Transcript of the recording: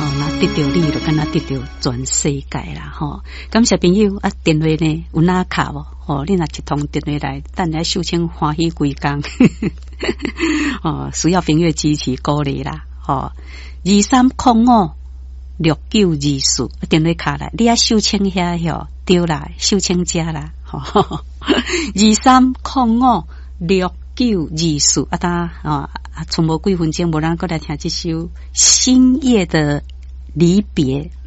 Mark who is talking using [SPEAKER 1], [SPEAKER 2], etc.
[SPEAKER 1] 那得到你就敢若得到全世界啦吼。感谢朋友啊，电话呢有哪卡无？你若一通电话来，等下秀清欢喜归工。需要朋友支持鼓励啦。23056924电话卡来，你啊秀清遐哟，对啦，秀清家啦。23056924剩无几分钟，无咱过来听这首《星夜的离别》。